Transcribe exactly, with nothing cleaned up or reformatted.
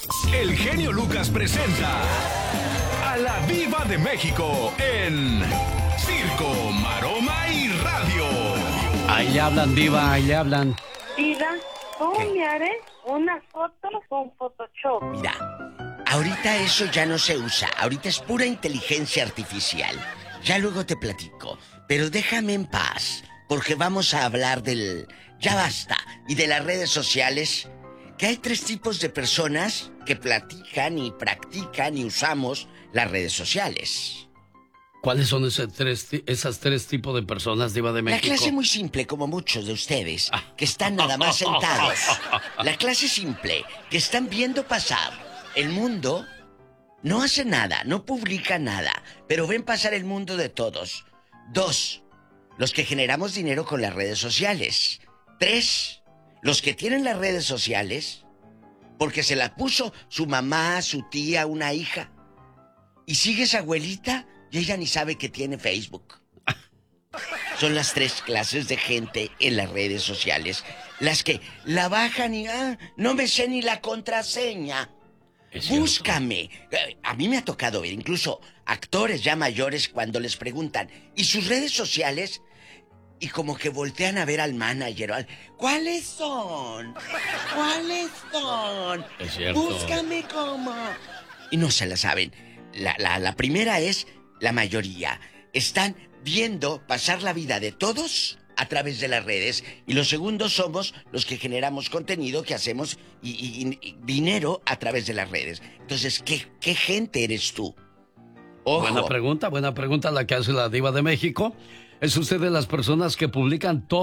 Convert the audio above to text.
El genio Lucas presenta a la Diva de México en Circo, Maroma y Radio. Ahí le hablan, Diva, ahí le hablan. Diva, ¿cómo ¿Qué? me haré una foto con Photoshop? Mira, ahorita eso ya no se usa. Ahorita es pura inteligencia artificial. Ya luego te platico. Pero déjame en paz, porque vamos a hablar del... Ya basta. Y de las redes sociales, que hay tres tipos de personas que platican y practican y usamos las redes sociales. ¿Cuáles son ese tres, esas tres tipos de personas, Diva de México? La clase muy simple, como muchos de ustedes, que están nada más sentados. La clase simple, que están viendo pasar el mundo, no hace nada, no publica nada, pero ven pasar el mundo de todos. Dos, los que generamos dinero con las redes sociales. Tres, los que tienen las redes sociales porque se la puso su mamá, su tía, una hija. Y sigue esa abuelita y ella ni sabe que tiene Facebook. Son las tres clases de gente en las redes sociales. Las que la bajan y ah, no me sé ni la contraseña. Búscame. A mí me ha tocado ver incluso actores ya mayores cuando les preguntan ¿y sus redes sociales? Y como que voltean a ver al manager. Al, ¿cuáles son? ¿Cuáles son? Es cierto. Búscame cómo. Y no se la saben. La, la, la primera es la mayoría. Están viendo pasar la vida de todos a través de las redes. Y los segundos somos los que generamos contenido, que hacemos y, y, y dinero a través de las redes. Entonces, ¿qué, qué gente eres tú? Ojo. Buena pregunta, buena pregunta la que hace la Diva de México. ¿Es usted de las personas que publican todo?